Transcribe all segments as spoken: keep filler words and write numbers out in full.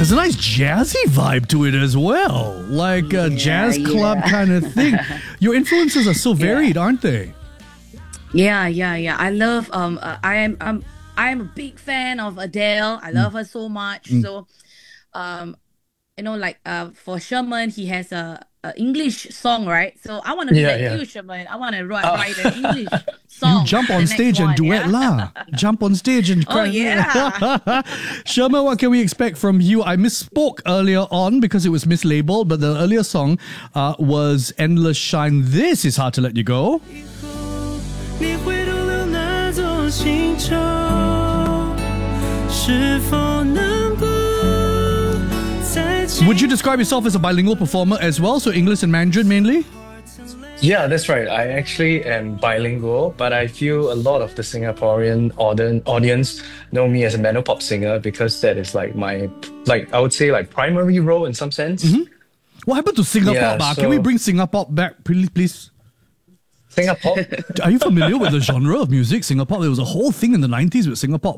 There's a nice jazzy vibe to it as well, like a Yeah, jazz club yeah. kind of thing. Your influences are so varied, aren't they? Yeah, yeah, yeah. I love. Um, uh, I am. Um, I'm a big fan of Adele. I love her so much. So, um, you know, like uh, for Sherman, he has a, a English song, right? So I want to be Yeah, like yeah. you, Sherman. I want to write, write an English song. You jump the on next stage and one, duet yeah? lah. Jump on stage and Oh, yeah. Sherman, what can we expect from you? I misspoke earlier on because it was mislabeled, but the earlier song uh, was Endless Shine. This is Hard to Let You Go. 你会逗留那座星球，是否能够在 Would you describe yourself as a bilingual performer as well? So English and Mandarin mainly? Yeah, that's right. I actually am bilingual, but I feel a lot of the Singaporean auden- audience know me as a Manopop singer because that is like my, like I would say, like primary role in some sense. What happened to Singapore? Yeah, ah? so- Can we bring Singapore back, please? please? Singapore. Are you familiar with the genre of music, Singapore? There was a whole thing in the nineties with Singapore.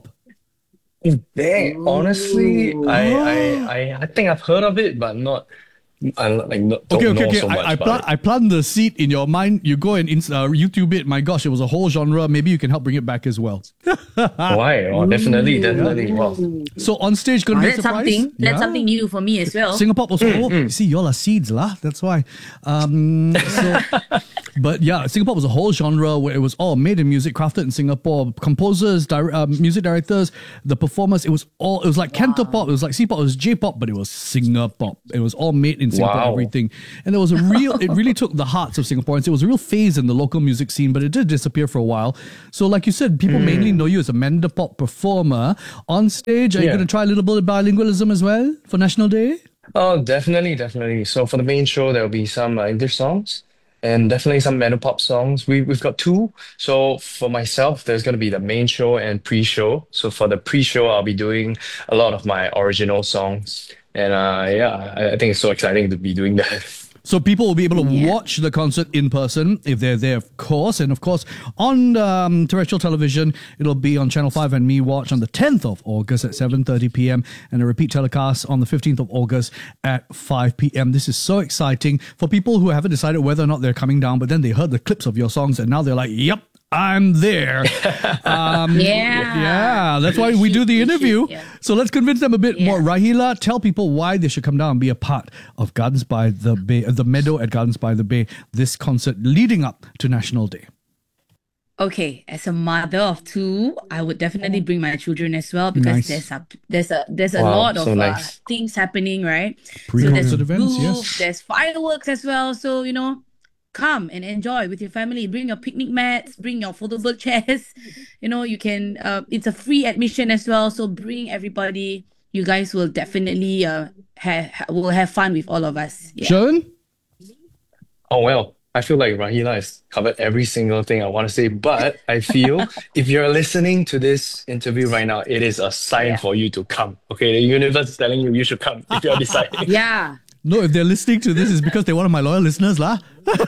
Dang, honestly, I, I I I think I've heard of it, but not. I like not, don't Okay, okay, know okay. so much I, I, about plant, it. I plant the seed in your mind. You go and ins- uh, YouTube it. My gosh, it was a whole genre. Maybe you can help bring it back as well. Why? Oh, definitely, definitely. Wow. So on stage, gonna Oh, be a that's surprise. something. That's Yeah. something new for me as well. Singapore was oh, you see, y'all are seeds lah. That's why. Um, so, but yeah, Singapore was a whole genre where it was all made in music, crafted in Singapore. Composers, dir- uh, music directors, the performers. It was all. It was like Cantopop. It was like C-pop. It was J-pop, but it was Singapore. It was all made in Singapore. Wow. Everything, and there was a real. It really took the hearts of Singaporeans. It was a real phase in the local music scene, but it did disappear for a while. So, like you said, people mainly know you as a Mandopop performer on stage. Are you Yeah. going to try a little bit of bilingualism as well for National Day? Oh, definitely, definitely. So for the main show, there will be some uh, English songs and definitely some Manopop songs. We we've got two. So for myself, there's going to be the main show and pre-show. So for the pre-show, I'll be doing a lot of my original songs. And uh, yeah, I, I think it's so exciting to be doing that. So people will be able to Yeah. watch the concert in person if they're there, of course. And of course, on um, terrestrial television, it'll be on Channel five and Me Watch on the tenth of August at seven thirty p.m. and a repeat telecast on the fifteenth of August at five p.m. This is so exciting for people who haven't decided whether or not they're coming down, but then they heard the clips of your songs and now they're like, yep, I'm there. Um, Yeah. Yeah, that's why we do the You should, interview. yeah. So let's convince them a bit Yeah. more. Rahila, tell people why they should come down and be a part of Gardens by the Bay, uh, the Meadow at Gardens by the Bay, this concert leading up to National Day. Okay, as a mother of two, I would definitely bring my children as well because Nice. there's a there's a there's a Wow, lot of so uh, nice. things happening, right? Pre-concert there's events, booths, yes. there's fireworks as well. So you know, come and enjoy with your family. Bring your picnic mats, bring your foldable chairs. You know, you can. Uh, it's a free admission as well. So bring everybody. You guys will definitely uh have will have fun with all of us. Yeah. Sean? Oh, well, I feel like Rahila has covered every single thing I want to say, but I feel if you're listening to this interview right now, it is a sign Yeah. for you to come. Okay, the universe is telling you you should come if you're deciding. Yeah. No, if they're listening to this, it's because they're one of my loyal listeners, lah.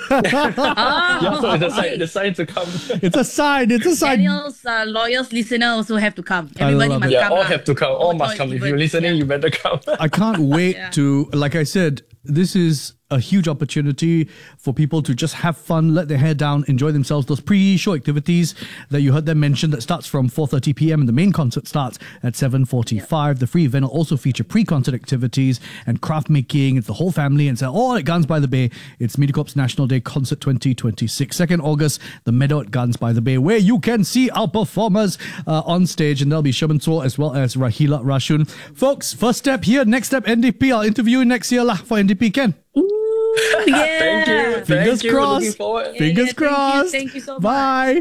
Yeah, so it's a sign, the sign to come. It's a sign. It's a sign. Daniel's uh, loyal listener also have to come. I Everybody love must it. Yeah, come. all lah. have to come. All No must choice come. If even. you're listening, Yeah. you better come. I can't wait Yeah. to, like I said, this is a huge opportunity for people to just have fun, let their hair down, enjoy themselves. Those pre-show activities that you heard them mention that starts from four thirty p.m. and the main concert starts at seven forty-five. The free event will also feature pre-concert activities and craft making. It's the whole family and it's all at Gardens by the Bay. It's MediaCorp's National Day Concert twenty twenty-six. second of August, the Meadow at Gardens by the Bay, where you can see our performers uh, on stage, and there'll be Sherman Tso as well as Rahila Rashun. Folks, first step here, next step N D P. I'll interview you next year lah for N D P, Ken. Yeah. Thank you. Fingers Thank you. crossed. Looking forward. Yeah, Fingers yeah, thank you. crossed. Thank you so much. Bye.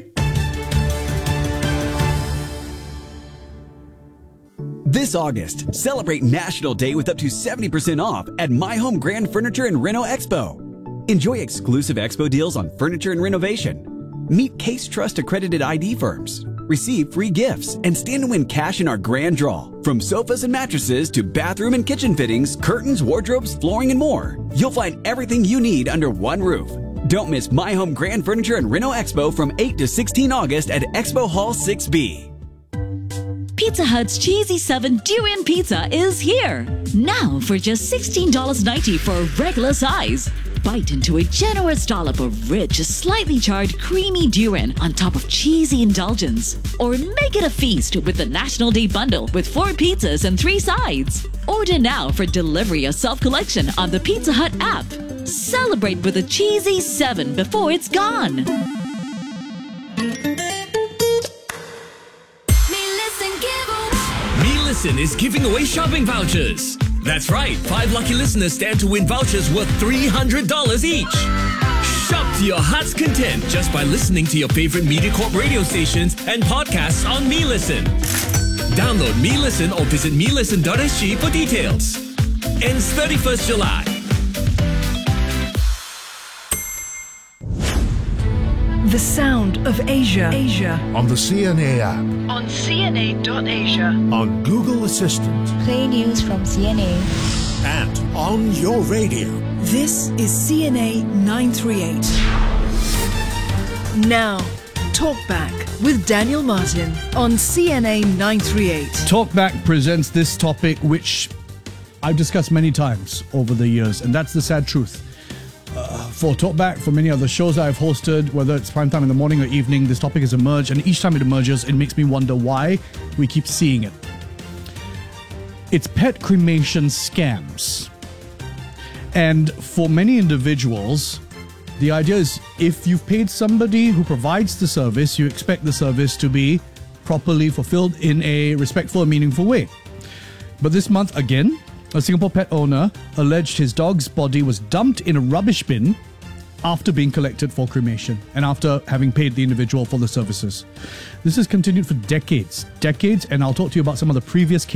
This August, celebrate National Day with up to seventy percent off at My Home Grand Furniture and Reno Expo. Enjoy exclusive expo deals on furniture and renovation. Meet Case Trust accredited I D firms. Receive free gifts and stand to win cash in our grand draw. From sofas and mattresses to bathroom and kitchen fittings, curtains, wardrobes, flooring, and more. You'll find everything you need under one roof. Don't miss My Home Grand Furniture and Reno Expo from eight to sixteen August at Expo Hall six B. P Pizza Hut's Cheesy seven Durian Pizza is here. Now for just sixteen dollars and ninety cents for a regular size. Bite into a generous dollop of rich, slightly charred, creamy durian on top of cheesy indulgence. Or make it a feast with the National Day bundle with four pizzas and three sides. Order now for delivery or self-collection on the Pizza Hut app. Celebrate with a Cheesy seven before it's gone. Me Listen is giving away shopping vouchers. That's right, five lucky listeners stand to win vouchers worth three hundred dollars each. Shop to your heart's content just by listening to your favorite MediaCorp radio stations and podcasts on Me Listen. Download Me Listen or visit me listen dot s g for details. Ends thirty-first July. The sound of Asia. Asia. On the C N A app. On C N A dot Asia. On Google Assistant. Play news from C N A. And on your radio. This is C N A nine thirty-eight. Now, Talkback with Daniel Martin on C N A nine thirty-eight. Talkback presents this topic which I've discussed many times over the years, and that's the sad truth. Uh, for Talkback, for many other shows I've hosted, whether it's primetime in the morning or evening, this topic has emerged, and each time it emerges, it makes me wonder why we keep seeing it. It's pet cremation scams. And for many individuals, the idea is if you've paid somebody who provides the service, you expect the service to be properly fulfilled in a respectful and meaningful way. But this month, again, a Singapore pet owner alleged his dog's body was dumped in a rubbish bin after being collected for cremation and after having paid the individual for the services. This has continued for decades, decades, and I'll talk to you about some of the previous cases